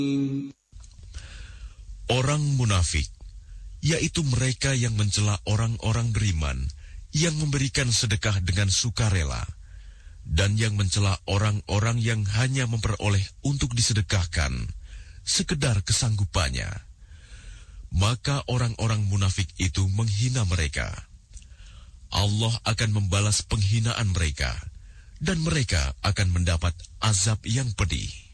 Orang munafik, yaitu mereka yang mencela orang-orang beriman, yang memberikan sedekah dengan sukarela, dan yang mencela orang-orang yang hanya memperoleh untuk disedekahkan, sekedar kesanggupannya. Maka orang-orang munafik itu menghina mereka. Allah akan membalas penghinaan mereka, dan mereka akan mendapat azab yang pedih.